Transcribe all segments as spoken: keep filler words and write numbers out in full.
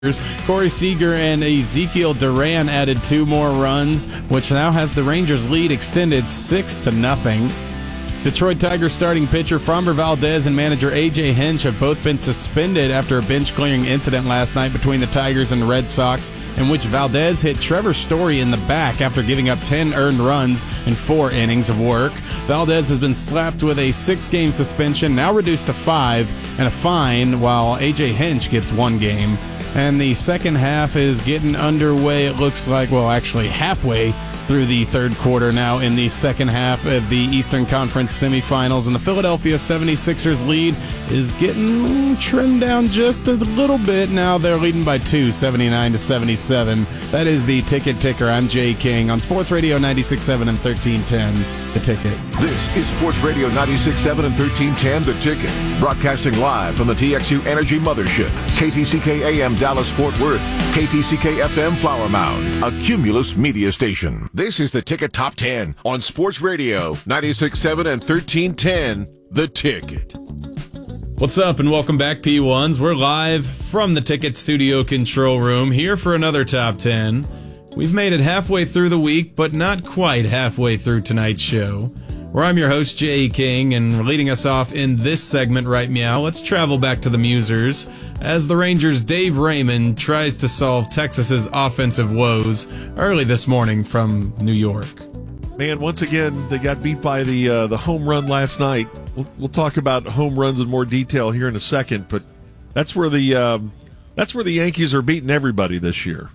Corey Seager and Ezekiel Duran added two more runs, which now has the Rangers' lead extended six to nothing. Detroit Tigers starting pitcher Framber Valdez and manager A J Hinch have both been suspended after a bench-clearing incident last night between the Tigers and the Red Sox, in which Valdez hit Trevor Story in the back after giving up ten earned runs in four innings of work. Valdez has been slapped with a six-game suspension, now reduced to five, and a fine, while A J Hinch gets one game. And the second half is getting underway, it looks like, well, actually halfway through the third quarter now in the second half of the Eastern Conference semifinals. And the Philadelphia seventy-sixers lead is getting trimmed down just a little bit. Now they're leading by two, seventy-nine to seventy-seven. That is the Ticket Ticker. I'm Jay King on Sports Radio ninety-six point seven and thirteen ten. The Ticket. This is Sports Radio ninety-six point seven and thirteen ten, The Ticket. Broadcasting live from the T X U Energy Mothership. K T C K A M Dallas Fort Worth. K T C K F M Flower Mound. A Cumulus media station. This is The Ticket Top ten on Sports Radio ninety-six point seven and thirteen ten, The Ticket. What's up and welcome back, P ones. We're live from the Ticket Studio Control Room here for another Top ten. We've made it halfway through the week, but not quite halfway through tonight's show, where I'm your host, Jay King, and leading us off in this segment right meow, let's travel back to the Musers as the Rangers' Dave Raymond tries to solve Texas's offensive woes early this morning from New York. Man, once again, they got beat by the uh, the home run last night. We'll, we'll talk about home runs in more detail here in a second, but that's where the um, that's where the Yankees are beating everybody this year.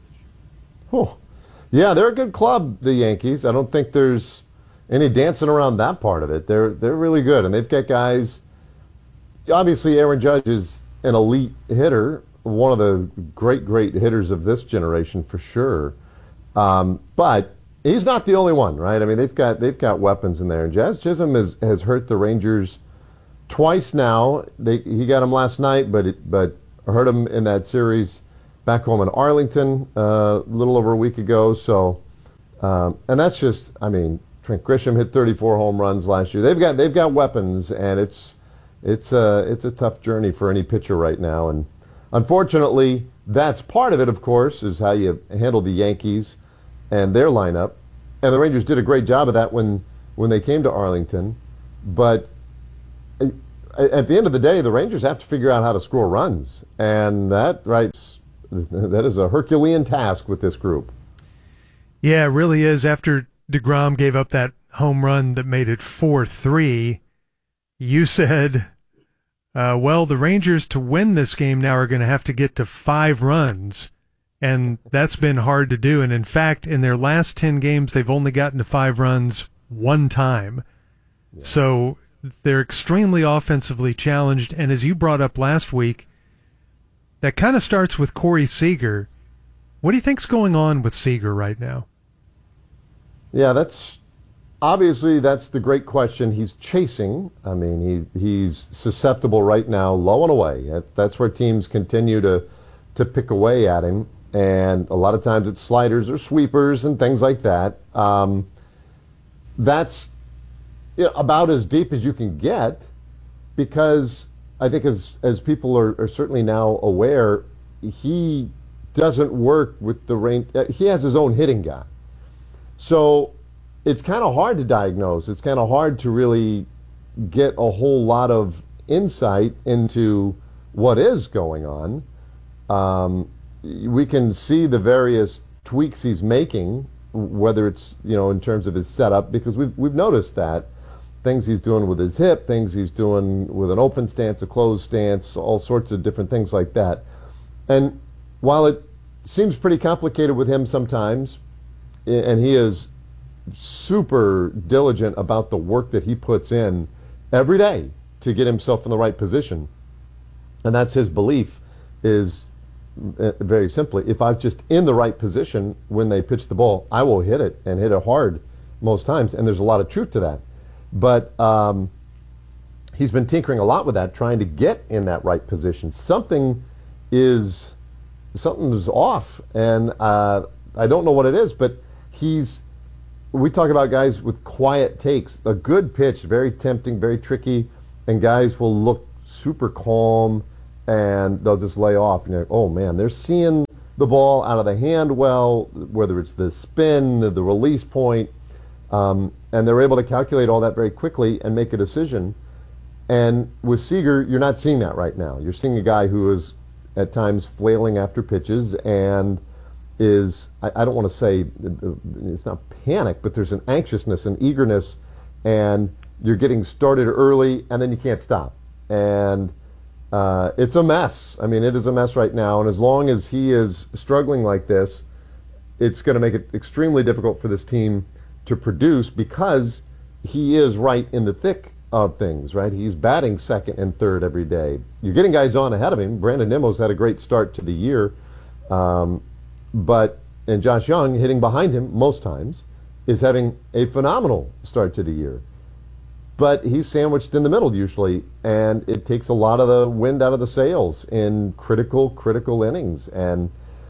Oh. Yeah, they're a good club, the Yankees. I don't think there's any dancing around that part of it. They're they're really good, and they've got guys. Obviously, Aaron Judge is an elite hitter, one of the great, great hitters of this generation for sure. Um, but he's not the only one, right? I mean, they've got they've got weapons in there. And Jazz Chisholm has, has hurt the Rangers twice now. They he got him last night, but it, but hurt him in that series back home in Arlington uh, a little over a week ago. So, um, and that's just, I mean, Trent Grisham hit thirty-four home runs last year. They've got they've got weapons, and it's it's a it's a tough journey for any pitcher right now. And unfortunately, that's part of it. Of course, is how you handle the Yankees and their lineup. And the Rangers did a great job of that when when they came to Arlington. But at the end of the day, the Rangers have to figure out how to score runs, and that right. That is a Herculean task with this group. Yeah, it really is. After DeGrom gave up that home run that made it four three, you said, uh, well, the Rangers to win this game now are going to have to get to five runs, and that's been hard to do. And in fact, in their last ten games, they've only gotten to five runs one time. Yeah. So they're extremely offensively challenged, and as you brought up last week, that kind of starts with Corey Seager. What do you think's going on with Seager right now? Yeah, that's obviously that's the great question. He's chasing. I mean, he he's susceptible right now, low and away. That's where teams continue to to pick away at him, and a lot of times it's sliders or sweepers and things like that. Um, that's you know, about as deep as you can get, because I think as as people are, are certainly now aware, he doesn't work with the range. Uh, he has his own hitting guy. So it's kind of hard to diagnose. It's kind of hard to really get a whole lot of insight into what is going on. Um, we can see the various tweaks he's making, whether it's, you know, in terms of his setup, because we've we've noticed that. Things he's doing with his hip, things he's doing with an open stance, a closed stance, all sorts of different things like that. And while it seems pretty complicated with him sometimes, and he is super diligent about the work that he puts in every day to get himself in the right position, and that's his belief, is very simply, if I'm just in the right position when they pitch the ball, I will hit it and hit it hard most times, and there's a lot of truth to that. But um, he's been tinkering a lot with that, trying to get in that right position. Something is something's off, and uh, I don't know what it is, but he's we talk about guys with quiet takes. A good pitch, very tempting, very tricky, and guys will look super calm and they'll just lay off. And you're like, oh man, they're seeing the ball out of the hand well, whether it's the spin, the release point, um, and they're able to calculate all that very quickly and make a decision. And with Seager, you're not seeing that right now. You're seeing a guy who is at times flailing after pitches and is, I, I don't want to say, it's not panic, but there's an anxiousness and eagerness, and you're getting started early and then you can't stop. And uh, it's a mess. I mean, it is a mess right now, and as long as he is struggling like this, it's going to make it extremely difficult for this team to produce, because he is right in the thick of things, right? He's batting second and third every day. You're getting guys on ahead of him. Brandon Nimmo's had a great start to the year, um, but and Josh Young, hitting behind him most times, is having a phenomenal start to the year. But he's sandwiched in the middle usually, and it takes a lot of the wind out of the sails in critical, critical innings. And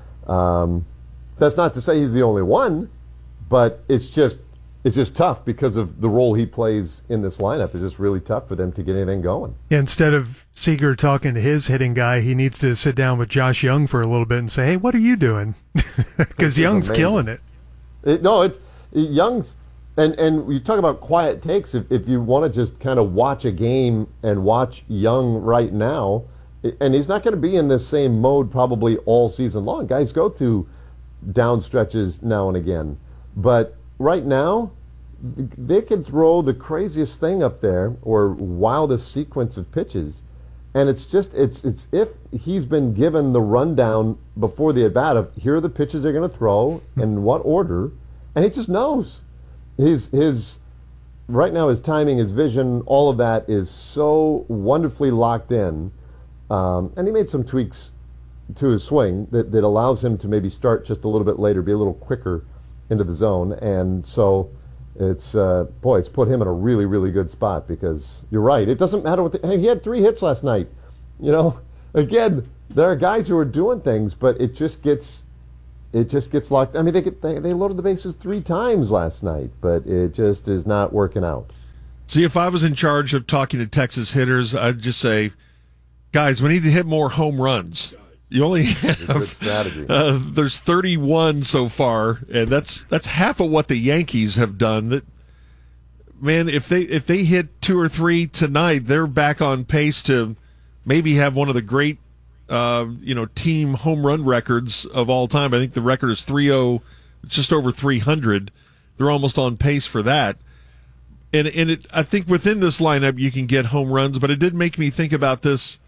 um, that's not to say he's the only one, but it's just it's just tough because of the role he plays in this lineup. It's just really tough for them to get anything going. Instead of Seager talking to his hitting guy, he needs to sit down with Josh Young for a little bit and say, hey, what are you doing? Because Young's amazing. killing it. it. No, it's it, Young's, and, and you talk about quiet takes. If, if you want to just kind of watch a game and watch Young right now, and he's not going to be in this same mode probably all season long. Guys go through down stretches now and again. But right now, they can throw the craziest thing up there or wildest sequence of pitches, and it's just it's it's if he's been given the rundown before the at bat of here are the pitches they're going to throw and what order, and he just knows. His his right now his timing, his vision, all of that is so wonderfully locked in, um, and he made some tweaks to his swing that that allows him to maybe start just a little bit later, be a little quicker into the zone, and so. It's, uh, boy, it's put him in a really, really good spot, because you're right. It doesn't matter what the, hey, he had three hits last night. You know, again, there are guys who are doing things, but it just gets, it just gets locked. I mean, they get, they, they loaded the bases three times last night, but it just is not working out. See, if I was in charge of talking to Texas hitters, I'd just say, guys, we need to hit more home runs. You only have uh, there's thirty-one so far, and that's that's half of what the Yankees have done. That man, if they if they hit two or three tonight, they're back on pace to maybe have one of the great uh, you know team home run records of all time. I think the record is three oh, just over three hundred. They're almost on pace for that. And and it, I think within this lineup you can get home runs, but it did make me think about this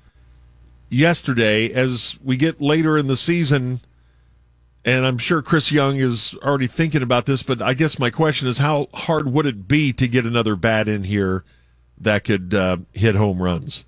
yesterday as we get later in the season, and I'm sure Chris Young is already thinking about this, but I guess my question is, how hard would it be to get another bat in here that could uh, hit home runs?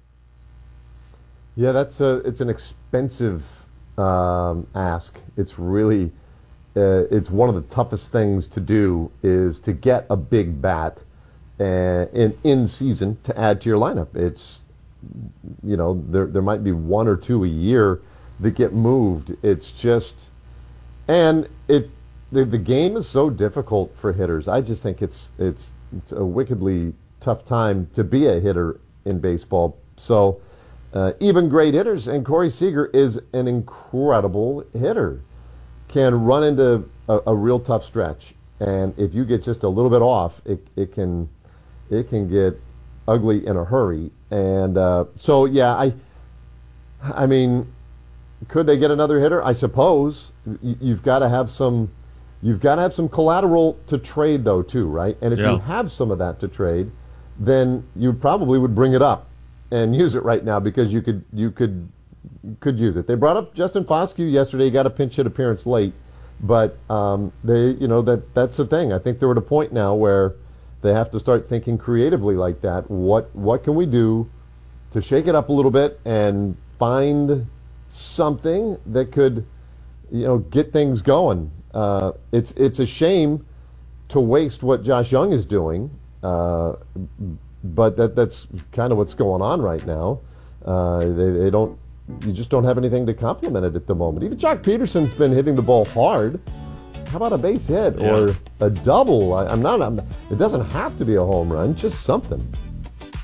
Yeah, that's a it's an expensive um, ask. It's really uh, it's one of the toughest things to do is to get a big bat uh, in in season to add to your lineup. It's you know, there there might be one or two a year that get moved. It's just, and it the, the game is so difficult for hitters. I just think it's it's it's a wickedly tough time to be a hitter in baseball. So uh, even great hitters, and Corey Seager is an incredible hitter, can run into a, a real tough stretch, and if you get just a little bit off, it it can it can get ugly in a hurry. And uh, so, yeah, I, I mean, could they get another hitter? I suppose y- you've got to have some, you've got to have some collateral to trade, though, too, right? And if yeah. you have some of that to trade, then you probably would bring it up and use it right now, because you could, you could, could use it. They brought up Justin Foscue yesterday. He got a pinch hit appearance late, but um, they, you know, that that's the thing. I think they're at a point now where they have to start thinking creatively like that. What what can we do to shake it up a little bit and find something that could, you know, get things going? Uh, it's it's a shame to waste what Josh Young is doing, uh, but that that's kind of what's going on right now. Uh, they they don't you just don't have anything to complement it at the moment. Even Jock Peterson's been hitting the ball hard. How about a base hit yeah. or a double? I, I'm not. I'm, it doesn't have to be a home run. Just something.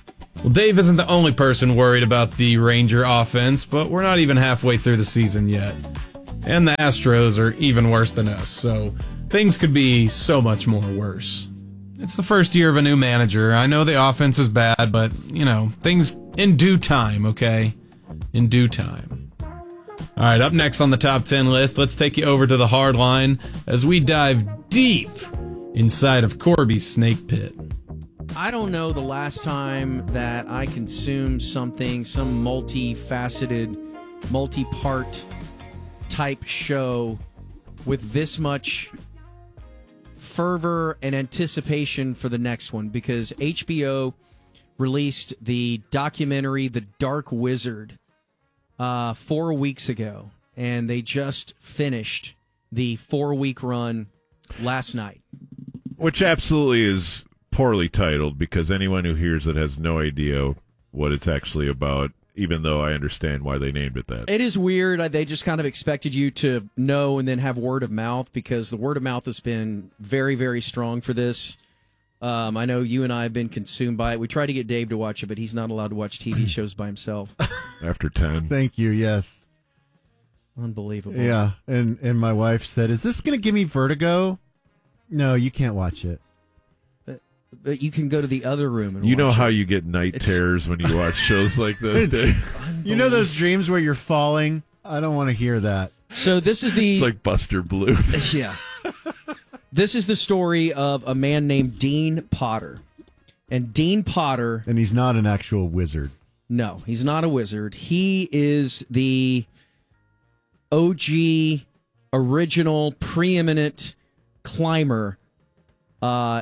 Well, Dave isn't the only person worried about the Ranger offense, but we're not even halfway through the season yet. And the Astros are even worse than us, so things could be so much more worse. It's the first year of a new manager. I know the offense is bad, but, you know, things in due time, okay? In due time. All right, up next on the top ten list, let's take you over to the hard line as we dive deep inside of Corby's snake pit. I don't know the last time that I consumed something, some multifaceted, multi-part type show with this much fervor and anticipation for the next one, because H B O released the documentary The Dark Wizard uh, four weeks ago, and they just finished the four-week run last night. Which absolutely is poorly titled, because anyone who hears it has no idea what it's actually about, even though I understand why they named it that. It is weird. They just kind of expected you to know and then have word of mouth, because the word of mouth has been very, very strong for this. Um, I know you and I have been consumed by it. We tried to get Dave to watch it, but he's not allowed to watch T V shows by himself. After ten. Thank you, yes. Unbelievable. Yeah, and, and my wife said, is this going to give me vertigo? No, you can't watch it. But you can go to the other room and You know watch how it. you get night It's- terrors when you watch shows like this, Dave? You know those dreams where you're falling? I don't want to hear that. So this is the It's like Buster Blue. yeah. This is the story of a man named Dean Potter. And Dean Potter, And he's not an actual wizard. no, he's not a wizard. He is the O G, original, preeminent climber. Uh,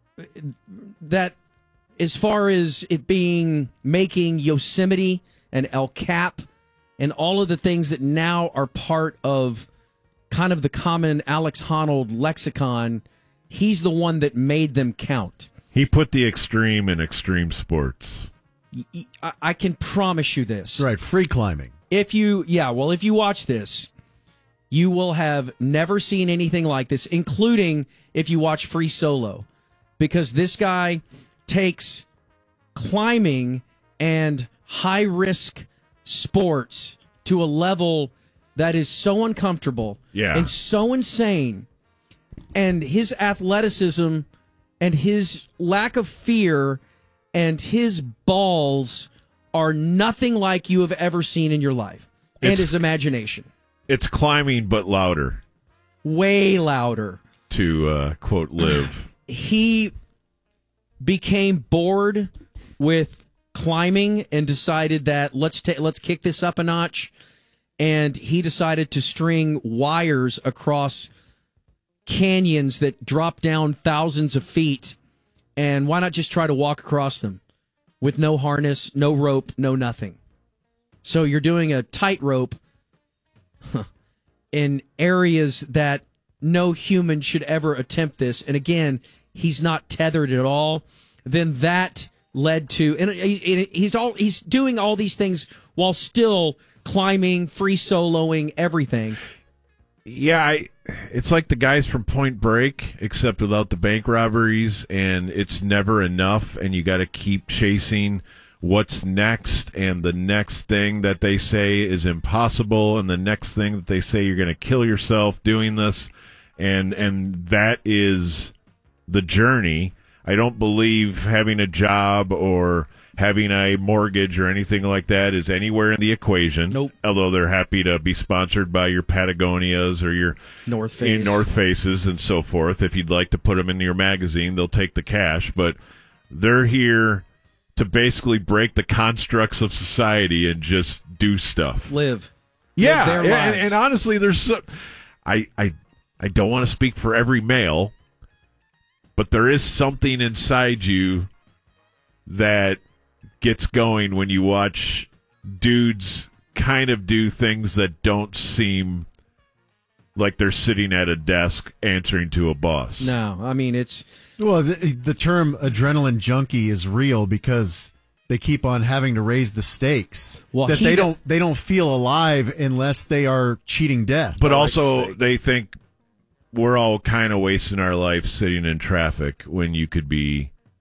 that, as far as it being making Yosemite and El Cap and all of the things that now are part of kind of the common Alex Honnold lexicon, he's the one that made them count. He put the extreme in extreme sports. I, I can promise you this. That's right, free climbing. If you, yeah, well, if you watch this, you will have never seen anything like this, including if you watch Free Solo, because this guy takes climbing and high risk sports to a level that is so uncomfortable Yeah. and so insane, and his athleticism and his lack of fear and his balls are nothing like you have ever seen in your life. And It's- his imagination. It's climbing, but louder, Way louder. to uh, quote Liv. He became bored with climbing and decided that let's ta- let's kick this up a notch. And he decided to string wires across canyons that drop down thousands of feet. And why not just try to walk across them with no harness, no rope, no nothing? So you're doing a tightrope in areas that no human should ever attempt this. And again, he's not tethered at all. Then that led to, and he- he's all he's doing all these things while still climbing, free soloing, everything. Yeah, I, it's like the guys from Point Break, except without the bank robberies, and it's never enough, and you got to keep chasing what's next, and the next thing that they say is impossible, and the next thing that they say you're going to kill yourself doing this, and and that is the journey. I don't believe having a job or having a mortgage or anything like that is anywhere in the equation. Nope. Although they're happy to be sponsored by your Patagonias or your North Face. North Faces and so forth. If you'd like to put them in your magazine, they'll take the cash. But they're here to basically break the constructs of society and just do stuff. Live. Yeah, Live their and, lives. and honestly, there's so, I I I don't want to speak for every male, but there is something inside you that gets going when you watch dudes kind of do things that don't seem like they're sitting at a desk answering to a boss. No, I mean, it's Well, the, the term adrenaline junkie is real because they keep on having to raise the stakes. Well, that he they d- don't they don't feel alive unless they are cheating death. But also, they think we're all kind of wasting our life sitting in traffic when you could be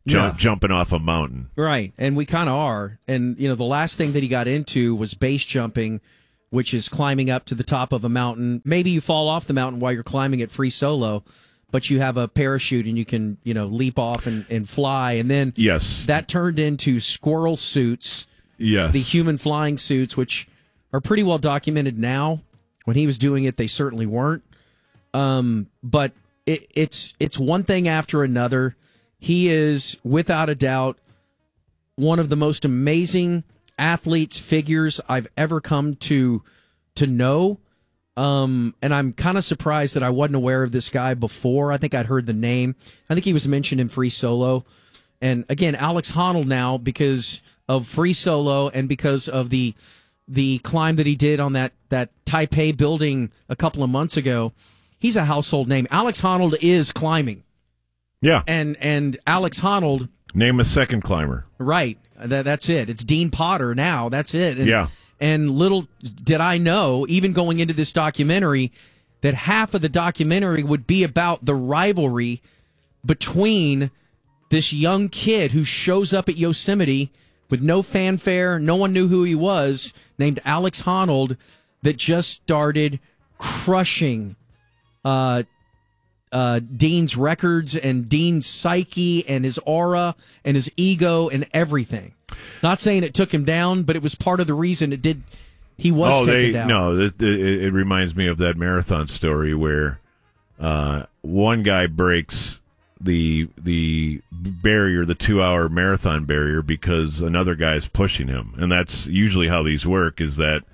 jump, Yeah. jumping off a mountain. Right, and we kind of are. And, you know, the last thing that he got into was base jumping, which is climbing up to the top of a mountain. Maybe you fall off the mountain while you're climbing it free solo, but you have a parachute and you can, you know, leap off and, and fly. And then Yes. that turned into squirrel suits, Yes. the human flying suits, which are pretty well documented now. When he was doing it, they certainly weren't. Um, but it, it's it's one thing after another. He is, without a doubt, one of the most amazing athletes, figures I've ever come to to know. Um, and I'm kind of surprised that I wasn't aware of this guy before. I think I'd heard the name. I think he was mentioned in Free Solo. And again, Alex Honnold now, because of Free Solo and because of the the climb that he did on that, that Taipei building a couple of months ago, he's a household name. Alex Honnold is climbing. Yeah. And and Alex Honnold, Name a second climber. right, that, that's it. It's Dean Potter now. That's it. And, Yeah. And little did I know, even going into this documentary, that half of the documentary would be about the rivalry between this young kid who shows up at Yosemite with no fanfare, no one knew who he was, named Alex Honnold, that just started crushing uh, uh, Dean's records and Dean's psyche and his aura and his ego and everything. Not saying it took him down, but it was part of the reason it did. He was oh, taken they down. no. It, it, it reminds me of that marathon story where uh, one guy breaks the the barrier, the two hour marathon barrier, because another guy is pushing him, and that's usually how these work. Is that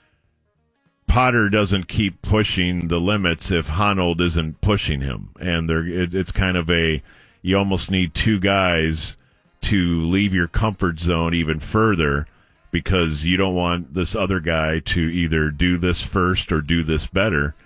Potter doesn't keep pushing the limits if Honnold isn't pushing him, and there it, it's kind of a you almost need two guys to leave your comfort zone even further, because you don't want this other guy to either do this first or do this better.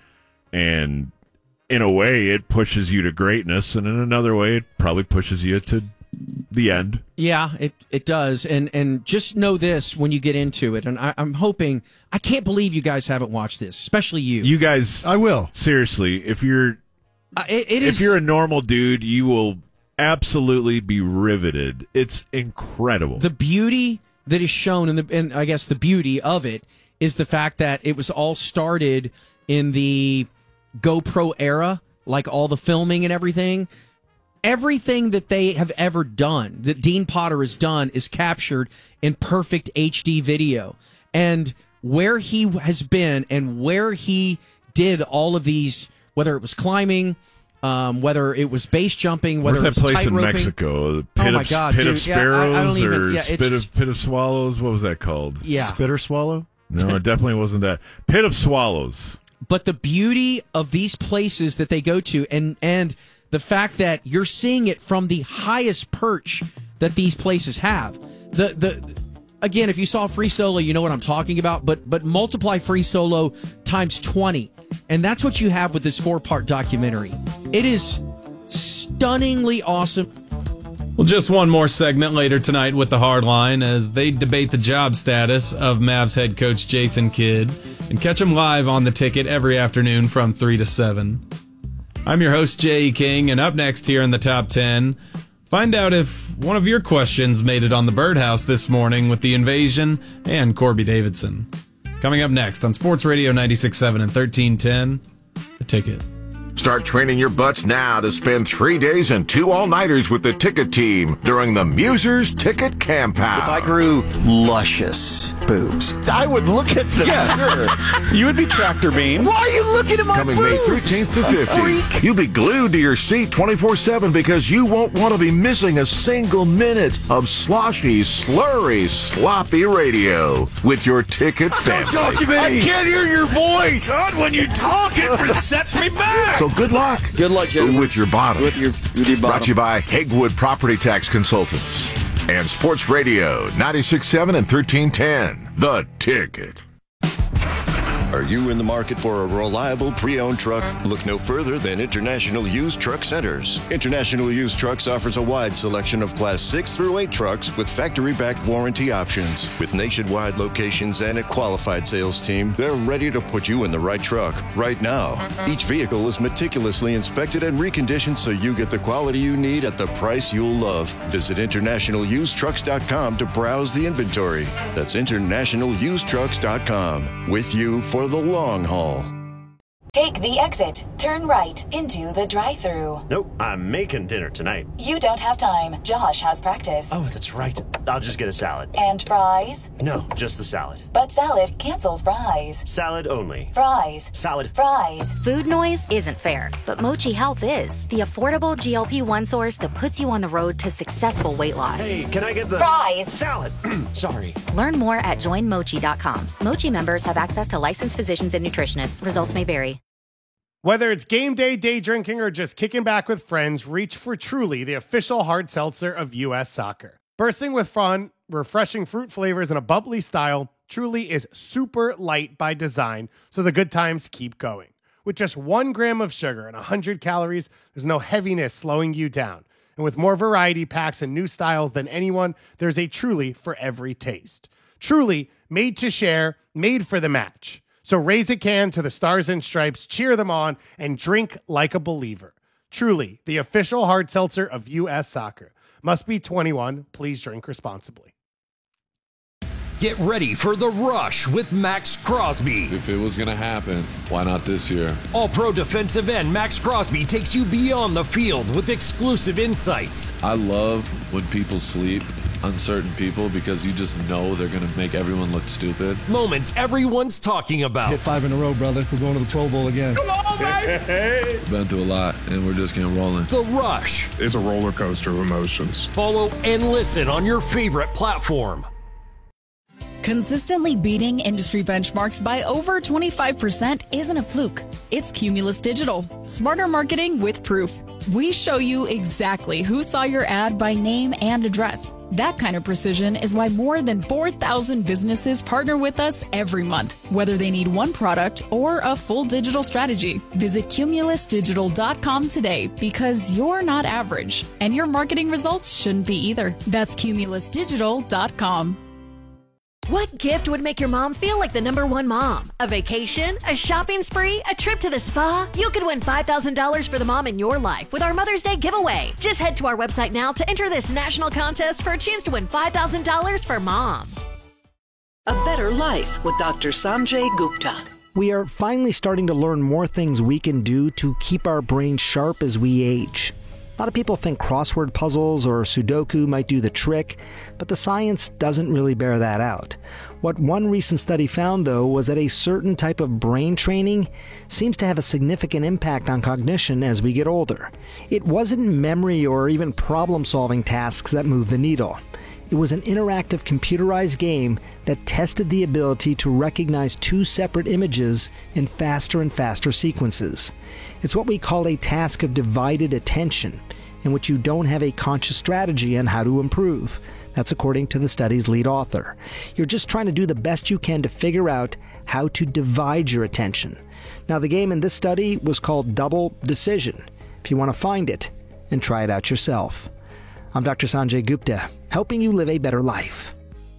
And in a way, it pushes you to greatness, and in another way, it probably pushes you to the end. Yeah, it, it does. And and just know this when you get into it, and I, I'm hoping, I can't believe you guys haven't watched this, especially you. You guys, I will. seriously, if you're Uh, it, it if is, you're a normal dude, you will absolutely be riveted. It's incredible. the beauty that is shown, in the, and I guess the beauty of it is the fact that it was all started in the GoPro era, like all the filming and everything. Everything that they have ever done, that Dean Potter has done, is captured in perfect H D video. And where he has been and where he did all of these, whether it was climbing, um, whether it was base jumping, whether Where's it that was place in tight-roping. Mexico? The Pit Oh my of, God, Pit of dude. Yeah, I- I don't Sparrows even- or yeah, Spit it's- of Pit of Swallows? What was that called? Yeah. Spitter swallow? No, it definitely wasn't that. Pit of Swallows. But the beauty of these places that they go to, and and the fact that you're seeing it from the highest perch that these places have. The the again, if you saw Free Solo, you know what I'm talking about. But but multiply Free Solo times twenty, and that's what you have with this four part documentary. It is stunningly awesome. Well, just one more segment later tonight with the Hardline as they debate the job status of Mavs head coach Jason Kidd, and catch them live on The Ticket every afternoon from three to seven. I'm your host, Jay E. King, and up next here in the Top ten, find out if one of your questions made it on the Birdhouse this morning with the Invasion and Corby Davidson. Coming up next on Sports Radio ninety-six point seven and thirteen ten, The Ticket. Start training your butts now to spend three days and two all-nighters with the Ticket team during the Musers Ticket Campout. If I grew luscious boobs, I would look at them. Yes. You would be tractor beam. Why are you looking at my Coming boobs? May thirteenth to A fifteenth. freak. You'll be glued to your seat twenty-four seven because you won't want to be missing a single minute of sloshy, slurry, sloppy radio with your Ticket family. I can't hear your voice. God, when you talk, it sets me back. So good luck. Good luck, gentlemen. With your bottom. With your, with your Brought to you bottom. by Hagewood Property Tax Consultants and Sports Radio ninety-six point seven and thirteen ten. The Ticket. Are you in the market for a reliable pre-owned truck? Look no further than International Used Truck Centers. International Used Trucks offers a wide selection of Class six through eight trucks with factory-backed warranty options. With nationwide locations and a qualified sales team, they're ready to put you in the right truck right now. Each vehicle is meticulously inspected and reconditioned so you get the quality you need at the price you'll love. Visit international used trucks dot com to browse the inventory. That's international used trucks dot com. With you for the long haul. Take the exit. Turn right into the drive-thru. Nope, I'm making dinner tonight. You don't have time. Josh has practice. Oh, that's right. I'll just get a salad. And fries? No, just the salad. But salad cancels fries. Salad only. Fries. Salad. Fries. Food noise isn't fair, but Mochi Health is. The affordable G L P one source that puts you on the road to successful weight loss. Hey, can I get the... Fries. Salad. Sorry. Learn more at join mochi dot com. Mochi members have access to licensed physicians and nutritionists. Results may vary. Whether it's game day, day drinking, or just kicking back with friends, reach for Truly, the official hard seltzer of U S Soccer. Bursting with fun, refreshing fruit flavors, and a bubbly style, Truly is super light by design, so the good times keep going. With just one gram of sugar and one hundred calories, there's no heaviness slowing you down. And with more variety packs and new styles than anyone, there's a Truly for every taste. Truly, made to share, made for the match. So raise a can to the Stars and Stripes, cheer them on, and drink like a believer. Truly, the official hard seltzer of U S Soccer. Must be twenty-one. Please drink responsibly. Get ready for the rush with Max Crosby. If it was going to happen, why not this year? All-pro defensive end Max Crosby takes you beyond the field with exclusive insights. I love when people sleep on certain people because you just know they're going to make everyone look stupid. Moments everyone's talking about. Hit five in a row, brother. We're going to the Pro Bowl again. Come on, baby! Been through a lot, and we're just getting rolling. The Rush. It's a roller coaster of emotions. Follow and listen on your favorite platform. Consistently beating industry benchmarks by over twenty-five percent isn't a fluke. It's Cumulus Digital. Smarter marketing with proof. We show you exactly who saw your ad by name and address. That kind of precision is why more than four thousand businesses partner with us every month, whether they need one product or a full digital strategy. Visit cumulus digital dot com today because you're not average, and your marketing results shouldn't be either. That's cumulus digital dot com. What gift would make your mom feel like the number one mom? A vacation? A shopping spree? A trip to the spa? You could win five thousand dollars for the mom in your life with our Mother's Day giveaway. Just head to our website now to enter this national contest for a chance to win five thousand dollars for mom. A Better Life with Doctor Sanjay Gupta. We are finally starting to learn more things we can do to keep our brains sharp as we age. A lot of people think crossword puzzles or Sudoku might do the trick, but the science doesn't really bear that out. What one recent study found, though, was that a certain type of brain training seems to have a significant impact on cognition as we get older. It wasn't memory or even problem-solving tasks that moved the needle. It was an interactive computerized game that tested the ability to recognize two separate images in faster and faster sequences. It's what we call a task of divided attention, in which you don't have a conscious strategy on how to improve. That's according to the study's lead author. You're just trying to do the best you can to figure out how to divide your attention. Now, the game in this study was called Double Decision. If you want to find it and try it out yourself. I'm Doctor Sanjay Gupta, helping you live a better life.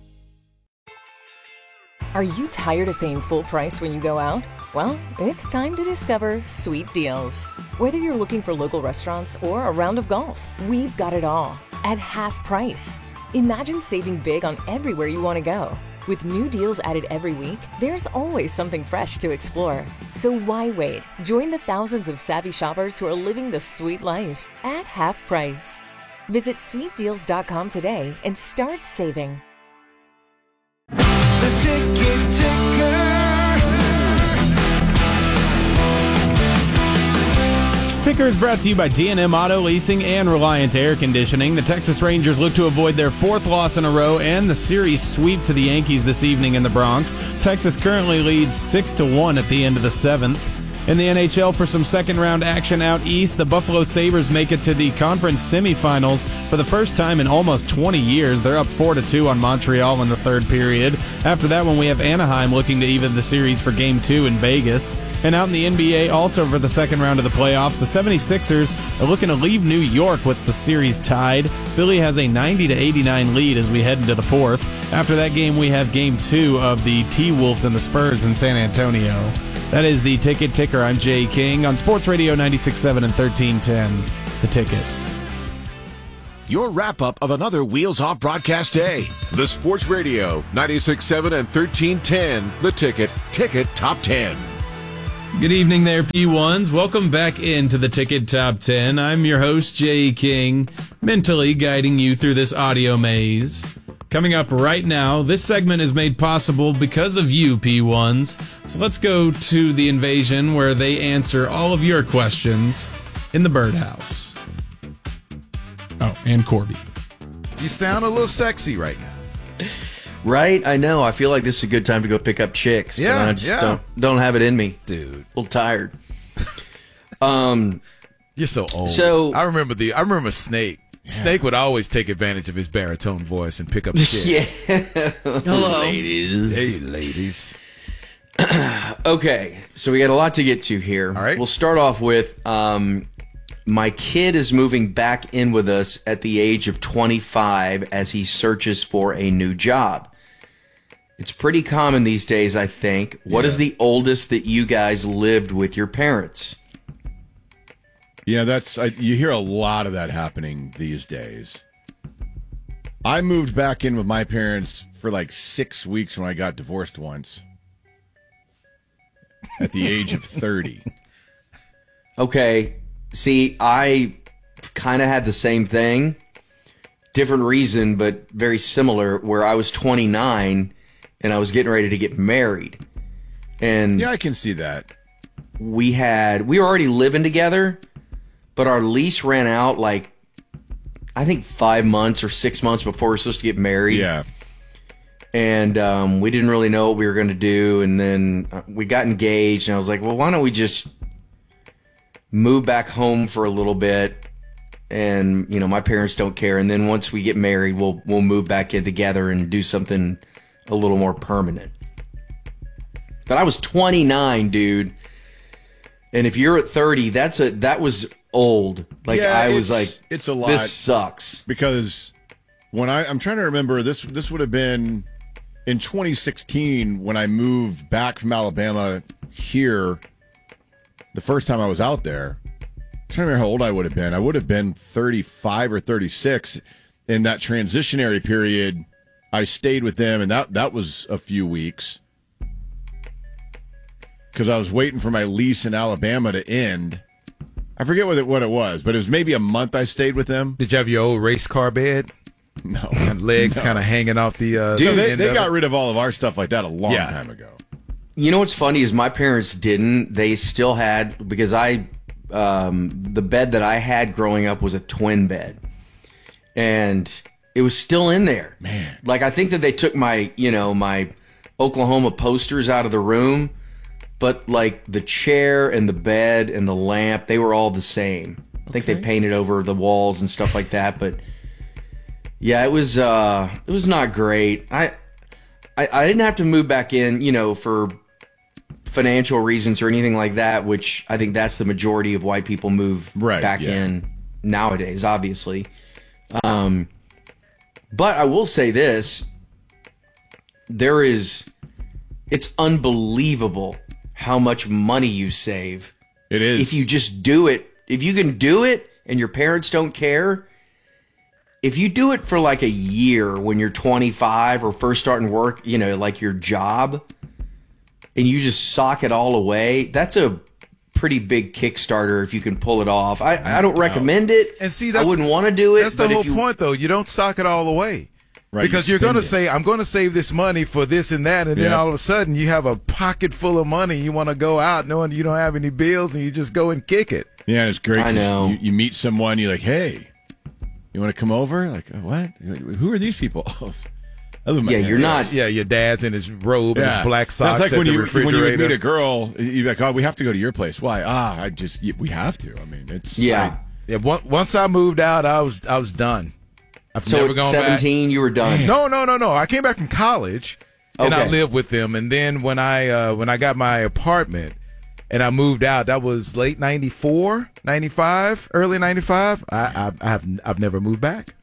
Are you tired of paying full price when you go out? Well, it's time to discover Sweet Deals. Whether you're looking for local restaurants or a round of golf, we've got it all at half price. Imagine saving big on everywhere you want to go. With new deals added every week, there's always something fresh to explore. So why wait? Join the thousands of savvy shoppers who are living the sweet life at half price. Visit sweet deals dot com today and start saving. The ticket ticker. Ticker is brought to you by D and M Auto Leasing and Reliant Air Conditioning. The Texas Rangers look to avoid their fourth loss in a row and the series sweep to the Yankees this evening in the Bronx. Texas currently leads six to one at the end of the seventh. In the N H L, for some second-round action out east, the Buffalo Sabres make it to the conference semifinals for the first time in almost twenty years. They're up four to two on Montreal in the third period. After that one, we have Anaheim looking to even the series for Game two in Vegas. And out in the N B A, also for the second round of the playoffs, the seventy-sixers are looking to leave New York with the series tied. Philly has a ninety to eighty-nine lead as we head into the fourth. After that game, we have Game two of the T-Wolves and the Spurs in San Antonio. That is the Ticket Ticker. I'm Jay King on Sports Radio ninety-six point seven and thirteen ten. The Ticket. Your wrap-up of another Wheels Off broadcast day. The Sports Radio ninety-six point seven and thirteen ten. The Ticket. Ticket Top ten. Good evening there, P ones. Welcome back into the Ticket Top ten. I'm your host, Jay King, mentally guiding you through this audio maze. Coming up right now, this segment is made possible because of you, P ones. So let's go to the invasion where they answer all of your questions in the birdhouse. Oh, and Corby. You sound a little sexy right now. Right? I know. I feel like this is a good time to go pick up chicks. Yeah, but I just yeah. don't, don't have it in me. Dude. A little tired. um, You're so old. So I remember the I remember Snake. Yeah. Snake would always take advantage of his baritone voice and pick up chicks. Yeah. Hello. Ladies. Hey, ladies. Okay, so we got a lot to get to here. All right. We'll start off with um, my kid is moving back in with us at the age of twenty-five as he searches for a new job. It's pretty common these days, I think. What Yeah. is the oldest that you guys lived with your parents? Yeah, that's I, you hear a lot of that happening these days. I moved back in with my parents for like six weeks when I got divorced once. At the age of thirty. Okay, see, I kind of had the same thing. Different reason, but very similar, where I was twenty-nine and I was getting ready to get married. And yeah, I can see that. We had, we were already living together, but our lease ran out like, I think five months or six months before we were supposed to get married. Yeah. And um, we didn't really know what we were going to do. And then uh, we got engaged, and I was like, well, why don't we just move back home for a little bit? And, you know, my parents don't care. And then once we get married, we'll we'll move back in together and do something a little more permanent. But I was twenty-nine, dude. And if you're at thirty, that's a that was old. Like, yeah, I was it's- like, it's a lot. This sucks. Because when I, I'm trying to remember, this this would have been in twenty sixteen when I moved back from Alabama here the first time I was out there. I'm trying to remember how old I would have been. I would have been thirty-five or thirty-six. In that transitionary period, I stayed with them, and that, that was a few weeks. Because I was waiting for my lease in Alabama to end. I forget what it, what it was, but it was maybe a month I stayed with them. Did you have your old race car bed? No. And legs No. kind of hanging off the... Uh, Dude, they, end they of got it? rid of all of our stuff like that a long Yeah. time ago. You know what's funny is my parents didn't. They still had, because I, um, the bed that I had growing up was a twin bed. And it was still in there. Man. Like, I think that they took my, you know, my Oklahoma posters out of the room, but like the chair and the bed and the lamp, they were all the same. I think they painted over the walls and stuff like that, but yeah, it was, uh, it was not great. I, I, I didn't have to move back in, you know, for financial reasons or anything like that, which I think that's the majority of why people move Right, back yeah. in nowadays, obviously. Um, but I will say this, there is, it's unbelievable how much money you save. It is. If you just do it, if you can do it and your parents don't care, if you do it for like a year when you're twenty-five or first starting work, you know, like your job, and you just sock it all away, that's a pretty big Kickstarter if you can pull it off. I, I don't recommend it. And see, that's, I wouldn't want to do it. That's the but if whole you- point, though. You don't sock it all away. Right, Because you you're going to spend it. say, I'm going to save this money for this and that, and then Yeah. all of a sudden you have a pocket full of money. You want to go out knowing you don't have any bills, and you just go and kick it. Yeah, it's great. I 'cause know. You, you meet someone, you're like, hey, you want to come over? Like, what? Who are these people? Yeah, you're not. Yeah, your dad's in his robe and Yeah. his black socks That's like at when the you, refrigerator. when you would meet a girl, you'd be like, oh, we have to go to your place. Why? Ah, I just, we have to. I mean, it's. Yeah. Yeah, on- once I moved out, I was I was done. I've So never at gone seventeen, back. you were done. No, no, no, no. I came back from college and I Okay. lived with them. And then when I uh, when I got my apartment and I moved out, that was late ninety-four, ninety-five, early ninety-five. I, I, I have I've never moved back.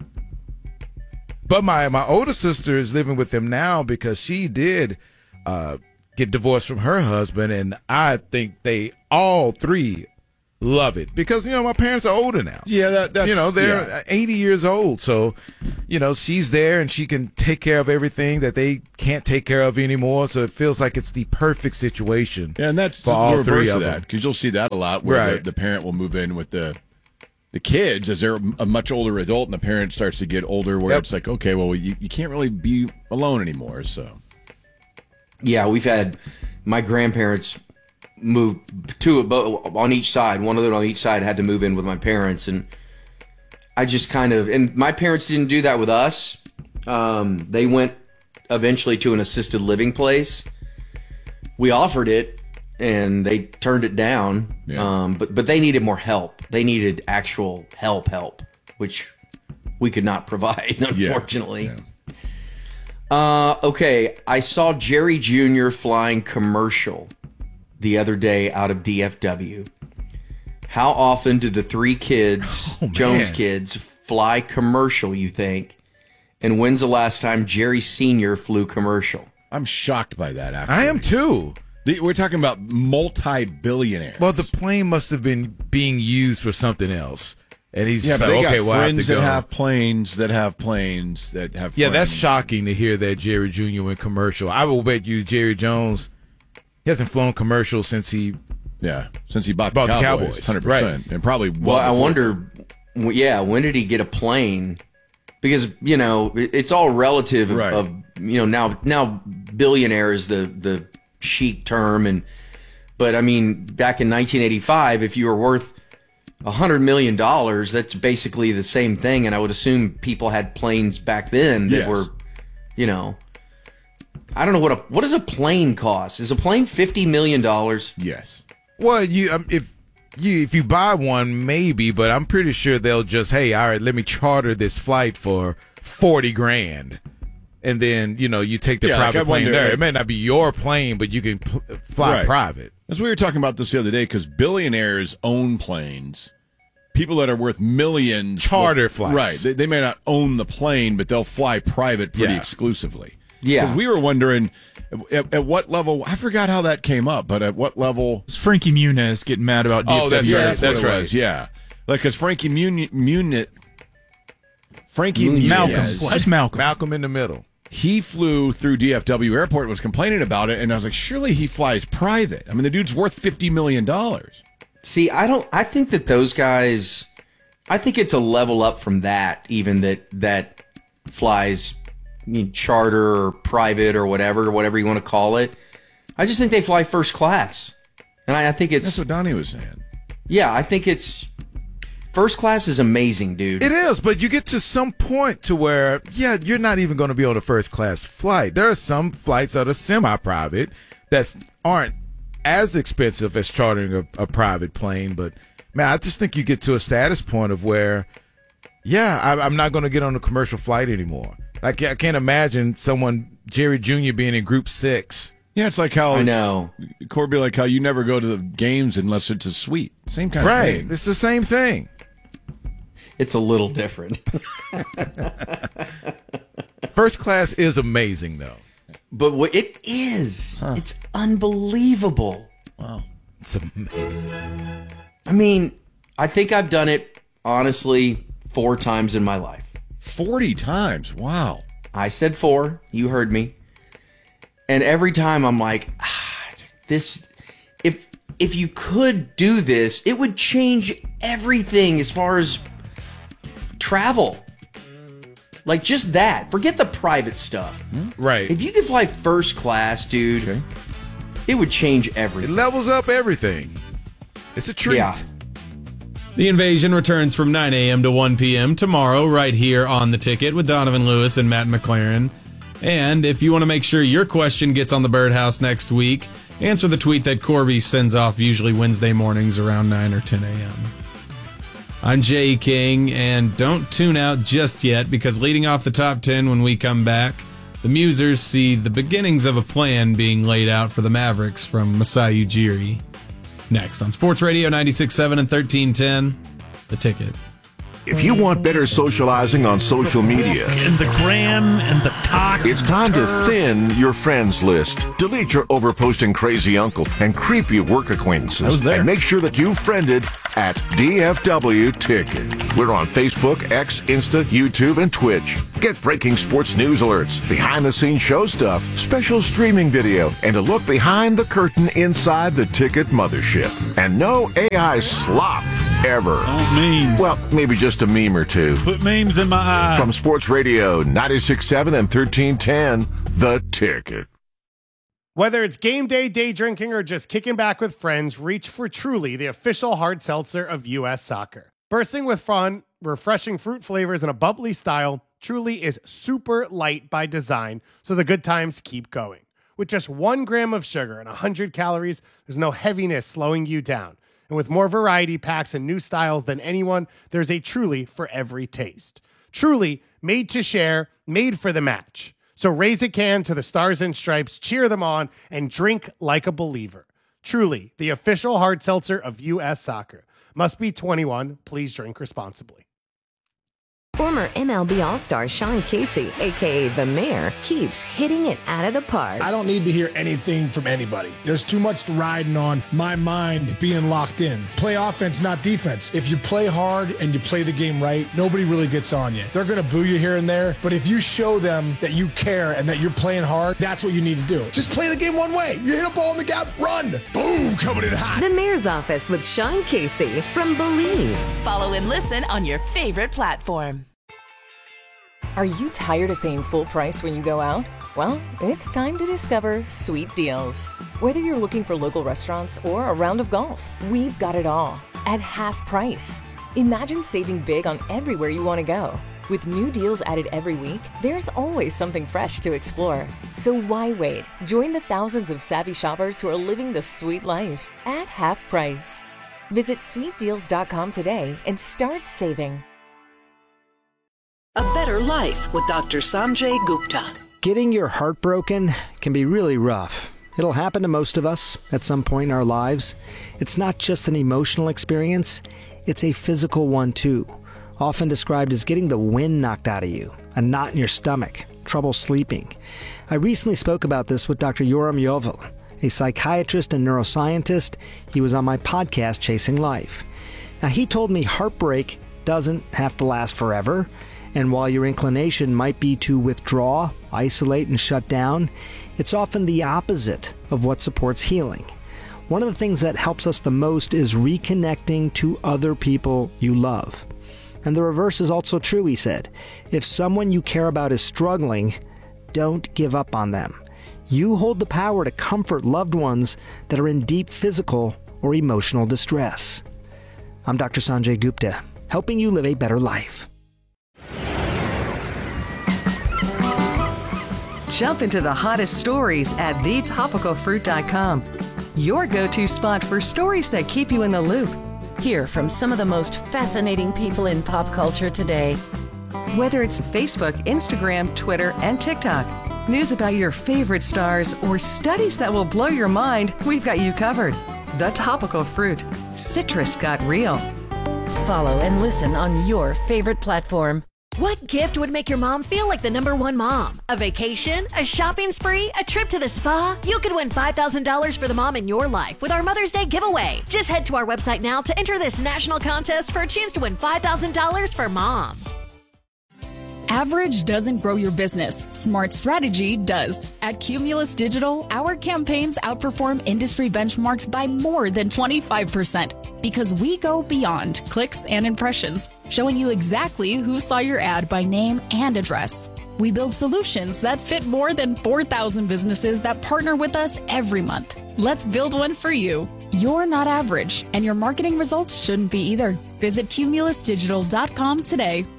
But my my older sister is living with them now because she did uh, get divorced from her husband, and I think they all three love it because you know my parents are older now. Yeah, that, that's you know they're yeah. eighty years old, so you know she's there and she can take care of everything that they can't take care of anymore. So it feels like it's the perfect situation. Yeah, and that's for the all reverse three of of that them. because you'll see that a lot where Right. the, the parent will move in with the the kids as they're a much older adult, and the parent starts to get older, where Yep. it's like, okay, well, you, you can't really be alone anymore. So Yeah, we've had my grandparents move two bo- on each side. One of them on each side had to move in with my parents, and I just kind of and my parents didn't do that with us. Um, they went eventually to an assisted living place. We offered it, and they turned it down. Yeah. Um, but but they needed more help. They needed actual help, help, which we could not provide, unfortunately. Yeah. Uh, okay, I saw Jerry Junior flying commercial the other day out of D F W. How often do the three kids, Oh, Jones man. kids, fly commercial, you think? And when's the last time Jerry Senior flew commercial? I'm shocked by that. Actually, I am too. The, we're talking about multi-billionaires. Well, the plane must have been being used for something else, and he's yeah, just but like, they okay, got well, I have to friends go. that have planes that have planes that have. Yeah, that's friends. shocking to hear that Jerry Junior went commercial. I will bet you Jerry Jones, he hasn't flown commercial since he Yeah, since he bought, bought the the Cowboys, Cowboys. hundred percent, and probably. Well, I before wonder, w- yeah, when did he get a plane? Because you know it- it's all relative of, Right. of you know now now billionaire is the the chic term, and but I mean back in nineteen eighty-five, if you were worth a hundred million dollars, that's basically the same thing. And I would assume people had planes back then that Yes. were, you know, I don't know what a what does a plane cost? Is a plane fifty million dollars? Yes. Well, you um, if you if you buy one, maybe, but I'm pretty sure they'll just, hey, all right, let me charter this flight for forty grand, and then you know you take the Yeah, like, private I plane wonder, there. like- It may not be your plane, but you can pl- fly Right. private. As we were talking about this the other day, because billionaires own planes. People that are worth millions Charter will- flights. right? They, they may not own the plane, but they'll fly private pretty Yeah. exclusively. Yeah. because we were wondering at, at what level. I forgot how that came up, but at what level? It's Frankie Muniz getting mad about D F W. Oh, that's yeah, right. that's, That's what it right. was, yeah, like because Frankie Muniz, Muniz Frankie Muniz. Muniz, Malcolm. That's Malcolm. Malcolm in the middle. he flew through D F W Airport and was complaining about it, and I was like, surely he flies private. I mean, the dude's worth fifty million dollars. See, I don't. I think that those guys. I think it's a level up from that, even that that flies you know, charter or private or whatever, whatever you want to call it. I just think they fly first class, and I, I think it's. That's what Donnie was saying. Yeah, I think it's first class is amazing, dude. It is, but you get to some point to where, yeah, you're not even going to be on a first class flight. There are some flights that are semi-private that aren't as expensive as chartering a, a private plane, but man, I just think you get to a status point of where, yeah, I, I'm not going to get on a commercial flight anymore. I can't, I can't imagine someone, Jerry Junior, being in Group Six. Yeah, it's like how I know Corby, like how you never go to the games unless it's a suite. Same kind Right, of thing. it's the same thing. it's a little different, First class is amazing, though. but what it is, it's unbelievable. Wow. It's amazing. I mean, I think I've done it honestly four times in my life. Forty times. Wow. I said four. You heard me. And every time I'm like, ah, this. If if you could do this, it would change everything as far as travel. Like just that. Forget the private stuff. Right. If you could fly first class, dude, Okay. it would change It everything. levels up everything. It's a treat. Yeah. The Invasion returns from nine a.m. to one p.m. tomorrow right here on The Ticket with Donovan Lewis and Matt McLaren. And if you want to make sure your question gets on the Birdhouse next week, answer the tweet that Corby sends off usually Wednesday mornings around nine or ten a.m. I'm Jay King, and don't tune out just yet, because leading off the top ten when we come back, the Musers see the beginnings of a plan being laid out for the Mavericks from Masai Ujiri. Next on Sports Radio ninety-six point seven and thirteen ten, The Ticket. If you want better socializing on social media, and the gram and the talk, it's time to thin your friends list. Delete your overposting crazy uncle and creepy work acquaintances, and make sure that you friended at D F W Ticket. We're on Facebook, X, Insta, YouTube, and Twitch. Get breaking sports news alerts, behind-the-scenes show stuff, special streaming video, and a look behind the curtain inside the Ticket mothership. And no A I slop ever. Don't memes. Well, maybe just a meme or two. Put memes in my eye. From Sports Radio ninety-six point seven and thirteen ten, The Ticket. Whether it's game day, day drinking, or just kicking back with friends, reach for Truly, the official hard seltzer of U S Soccer. Bursting with fun, refreshing fruit flavors, and a bubbly style, Truly is super light by design, so the good times keep going. With just one gram of sugar and one hundred calories, there's no heaviness slowing you down. And with more variety packs and new styles than anyone, there's a Truly for every taste. Truly, made to share, made for the match. So raise a can to the Stars and Stripes, cheer them on, and drink like a believer. Truly, the official hard seltzer of U S Soccer. Must be twenty-one. Please drink responsibly. Former M L B All-Star Sean Casey, a k a. The Mayor, keeps hitting it out of the park. I don't need to hear anything from anybody. There's too much riding on my mind being locked in. Play offense, not defense. If you play hard and you play the game right, nobody really gets on you. They're going to boo you here and there, but if you show them that you care and that you're playing hard, that's what you need to do. Just play the game one way. You hit a ball in the gap, run. Boom, coming in hot. The Mayor's Office with Sean Casey from Believe. Follow and listen on your favorite platform. Are you tired of paying full price when you go out? Well, it's time to discover Sweet Deals. Whether you're looking for local restaurants or a round of golf, we've got it all at half price. Imagine saving big on everywhere you want to go. With new deals added every week, there's always something fresh to explore. So why wait? Join the thousands of savvy shoppers who are living the sweet life at half price. Visit sweet deals dot com today and start saving. A Better Life with Doctor Sanjay Gupta. Getting your heart broken can be really rough. It'll happen to most of us at some point in our lives. It's not just an emotional experience, it's a physical one too. Often described as getting the wind knocked out of you, a knot in your stomach, trouble sleeping. I recently spoke about this with Doctor Yoram Yovel, a psychiatrist and neuroscientist. He was on my podcast, Chasing Life. Now, he told me heartbreak doesn't have to last forever. And while your inclination might be to withdraw, isolate, and shut down, it's often the opposite of what supports healing. One of the things that helps us the most is reconnecting to other people you love. And the reverse is also true, he said. If someone you care about is struggling, don't give up on them. You hold the power to comfort loved ones that are in deep physical or emotional distress. I'm Doctor Sanjay Gupta, helping you live a better life. Jump into the hottest stories at the topical fruit dot com. Your go-to spot for stories that keep you in the loop. Hear from some of the most fascinating people in pop culture today. Whether it's Facebook, Instagram, Twitter, and TikTok, news about your favorite stars, or studies that will blow your mind, we've got you covered. The Topical Fruit. Citrus got real. Follow and listen on your favorite platform. What gift would make your mom feel like the number one mom? A vacation? A shopping spree? A trip to the spa? You could win five thousand dollars for the mom in your life with our Mother's Day giveaway. Just head to our website now to enter this national contest for a chance to win five thousand dollars for mom. Average doesn't grow your business. Smart strategy does. At Cumulus Digital, our campaigns outperform industry benchmarks by more than twenty-five percent because we go beyond clicks and impressions, showing you exactly who saw your ad by name and address. We build solutions that fit more than four thousand businesses that partner with us every month. Let's build one for you. You're not average, and your marketing results shouldn't be either. Visit cumulus digital dot com today.